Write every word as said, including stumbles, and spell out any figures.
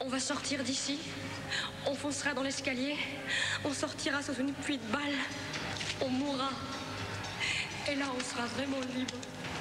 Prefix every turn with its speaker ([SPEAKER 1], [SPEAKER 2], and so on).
[SPEAKER 1] On va sortir d'ici, on foncera dans l'escalier, on sortira sous une pluie de balles, on mourra. Et là, on sera vraiment libre.